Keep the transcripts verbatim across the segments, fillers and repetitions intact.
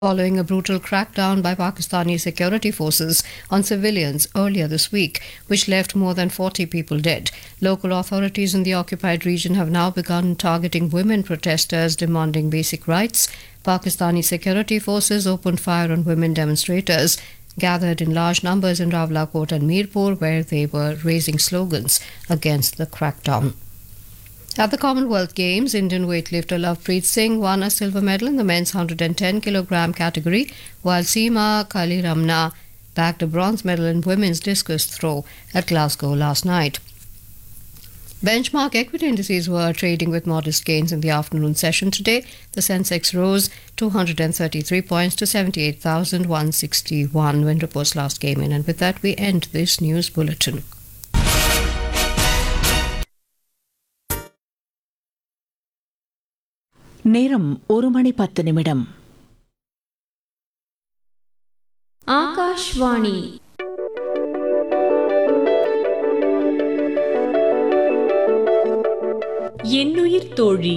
following a brutal crackdown by Pakistani security forces on civilians earlier this week, which left more than forty people dead. Local authorities in the occupied region have now begun targeting women protesters demanding basic rights. Pakistani security forces opened fire on women demonstrators gathered in large numbers in Rawalakot and Mirpur, where they were raising slogans against the crackdown. At the Commonwealth Games, Indian weightlifter Lovepreet Singh won a silver medal in the men's one hundred ten kilogram category, while Seema Kaliramna bagged a bronze medal in women's discus throw at Glasgow last night. Benchmark equity indices were trading with modest gains in the afternoon session today. The Sensex rose two hundred thirty-three points to seventy-eight thousand one hundred sixty-one when reports last came in. And with that, we end this news bulletin. நேரம் ஒரு மணி பத்து நிமிடம். ஆகாஷ்வாணி என்னுயிர் தோழி.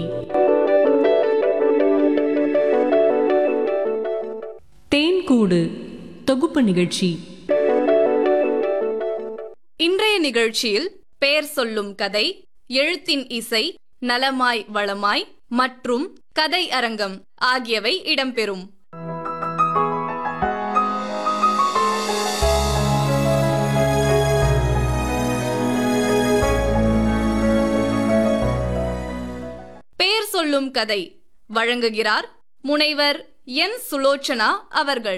தேன்கூடு தொகுப்பு நிகழ்ச்சி. இன்றைய நிகழ்ச்சியில் பெயர் சொல்லும் கதை, எழுத்தின் இசை, நலமாய் வளமாய் மற்றும் கதை அரங்கம் ஆகியவை இடம்பெறும். பெயர் சொல்லும் கதை வழங்குகிறார் முனைவர் என் சுலோச்சனா அவர்கள்.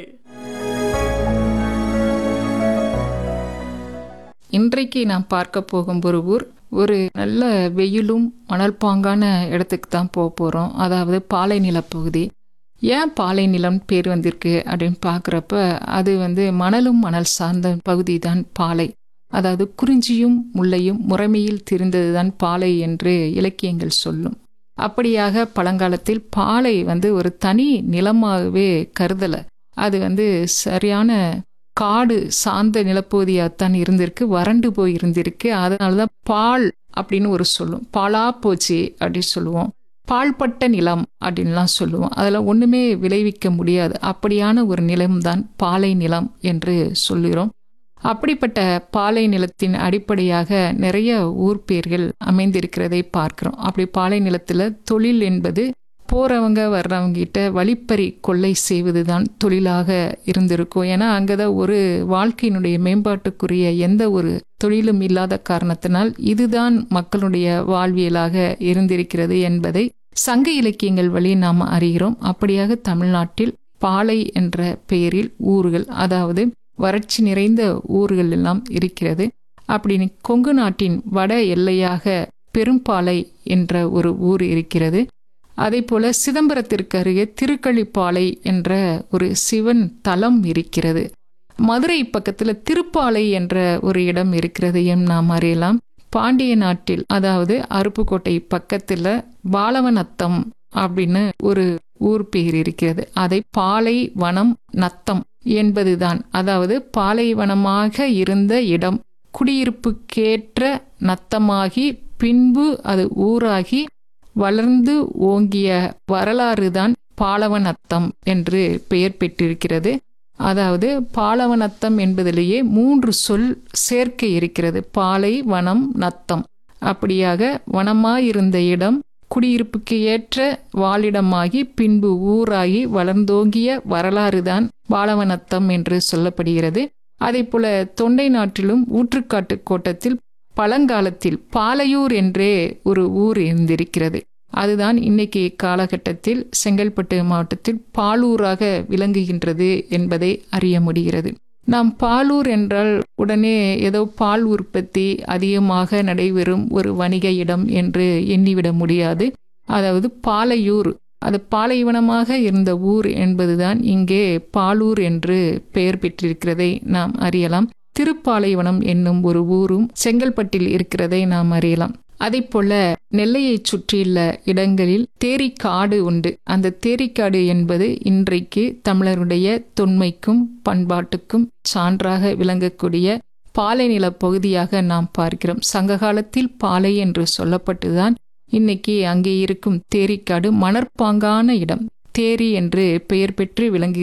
இன்றைக்கு நாம் பார்க்க போகும் ஒரு ஊர், ஒரு நல்ல வெயிலும் மணல் பாங்கான இடத்துக்கு தான் போக போகிறோம். அதாவது பாலை நிலப்பகுதி. ஏன் பாலை நிலம் பேர் வந்திருக்கு அப்படின்னு பார்க்குறப்ப அது வந்து மணலும் மணல் சார்ந்த பகுதி தான் பாலை. அதாவது குறிஞ்சியும் முல்லையும் முறைமையில் திரிந்தது தான் பாலை என்று இலக்கியங்கள் சொல்லும். அப்படியாக பழங்காலத்தில் பாலை வந்து ஒரு தனி நிலமாகவே கருதலை. அது வந்து சரியான காடு சார்ந்த நிலப்பகுதியாகத்தான் இருந்திருக்கு, வறண்டு போய் இருந்திருக்கு. அதனால தான் பால் அப்படின்னு ஒரு சொல்லும், பாலா போச்சு அப்படின்னு சொல்லுவோம், பால்பட்ட நிலம் அப்படின்லாம் சொல்லுவோம். அதில் ஒன்றுமே விளைவிக்க முடியாது. அப்படியான ஒரு நிலம்தான் பாலை நிலம் என்று சொல்லுகிறோம். அப்படிப்பட்ட பாலை நிலத்தின் அடிப்படையாக நிறைய ஊர் பேர்கள் அமைந்திருக்கிறதை பார்க்கிறோம். அப்படி பாலை நிலத்தில் தொழில் என்பது போகிறவங்க வர்றவங்க கிட்ட வழிப்பறி கொள்ளை செய்வது தான் தொழிலாக இருந்திருக்கும். ஏன்னா அங்கதான் ஒரு வாழ்க்கையினுடைய மேம்பாட்டுக்குரிய எந்த ஒரு தொழிலும் இல்லாத காரணத்தினால் இதுதான் மக்களுடைய வாழ்வியலாக இருந்திருக்கிறது என்பதை சங்க இலக்கியங்கள் வழி நாம் அறிகிறோம். அப்படியாக தமிழ்நாட்டில் பாலை என்ற பெயரில் ஊர்கள், அதாவது வறட்சி நிறைந்த ஊர்கள் எல்லாம் இருக்கிறது. அப்படி கொங்கு நாட்டின் வட எல்லையாக பெரும்பாலை என்ற ஒரு ஊர் இருக்கிறது. அதே போல சிதம்பரத்திற்கு அருகே திருக்களிப்பாலை என்ற ஒரு சிவன் தலம் இருக்கிறது. மதுரை பக்கத்தில் திருப்பாலை என்ற ஒரு இடம் இருக்கிறது எம் நாம் அறியலாம். பாண்டிய நாட்டில், அதாவது அருப்புக்கோட்டை பக்கத்தில் பாலவநத்தம் அப்படின்னு ஒரு ஊர் பெயர் இருக்கிறது. அதை பாலை வனம் நத்தம் என்பதுதான். அதாவது பாலைவனமாக இருந்த இடம் குடியிருப்புக்கேற்ற நத்தமாகி பின்பு அது ஊராகி வளர்ந்து ஓங்கிய வரலாறு தான் பாலவநத்தம் என்று பெயர் பெற்றிருக்கிறது. அதாவது பாலவநத்தம் என்பதிலேயே மூன்று சொல் சேர்க்கை இருக்கிறது, பாலை வனம் நத்தம். அப்படியாக வனமாயிருந்த இடம் குடியிருப்புக்கு ஏற்ற வாழிடமாகி பின்பு ஊராகி வளர்ந்தோங்கிய வரலாறு தான் பாலவநத்தம் என்று சொல்லப்படுகிறது. அதே போல தொண்டை நாட்டிலும் ஊற்றுக்காட்டு கோட்டத்தில் பழங்காலத்தில் பாலையூர் என்றே ஒரு ஊர் இருந்திருக்கிறது. அதுதான் இன்னைக்கு காலகட்டத்தில் செங்கல்பட்டு மாவட்டத்தில் பாலூராக விளங்குகின்றது என்பதை அறிய முடிகிறது. நாம் பாலூர் என்றால் உடனே ஏதோ பால் உற்பத்தி அதிகமாக நடைபெறும் ஒரு வணிக இடம் என்று எண்ணிவிட முடியாது. அதாவது பாலையூர், அது பாலைவனமாக இருந்த ஊர் என்பதுதான் இங்கே பாலூர் என்று பெயர் பெற்றிருக்கிறதை நாம் அறியலாம். திருப்பாலைவனம் என்னும் ஒரு ஊரும் செங்கல்பட்டில் இருக்கிறதை நாம் அறியலாம். அதே போல நெல்லையை சுற்றியுள்ள இடங்களில் தேரிக்காடு உண்டு. அந்த தேரிக்காடு என்பது இன்றைக்கு தமிழருடைய தொன்மைக்கும் பண்பாட்டுக்கும் சான்றாக விளங்கக்கூடிய பாலை நில பகுதியாக நாம் பார்க்கிறோம். சங்க காலத்தில் பாலை என்று சொல்லப்பட்டுதான் இன்னைக்கு அங்கே இருக்கும் தேரிக்காடு மணற்பாங்கான இடம், தேரி என்று பெயர் பெற்று விளங்குகிறது.